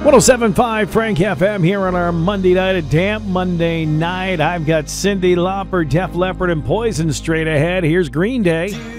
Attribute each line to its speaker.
Speaker 1: 107.5 Frank FM here on our Monday night at Damp Monday night. I've got Cyndi Lauper, Def Leppard, and Poison straight ahead. Here's Green Day.